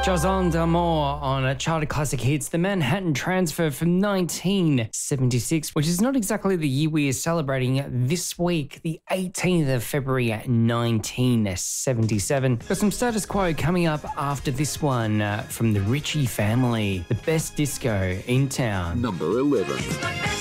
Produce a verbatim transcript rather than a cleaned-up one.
Josson d'Amour on a chart of classic hits, the Manhattan Transfer from nineteen seventy-six, which is not exactly the year we are celebrating this week, the eighteenth of February nineteen seventy-seven. Got some status quo coming up after this one uh, from the Ritchie family, the best disco in town. Number eleven.